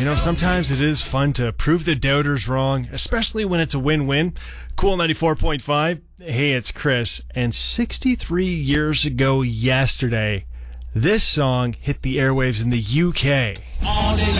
Sometimes it is fun to prove the doubters wrong, especially when it's a win-win. Cool 94.5. Hey, it's Chris. And 63 years ago yesterday, this song hit the airwaves in the UK.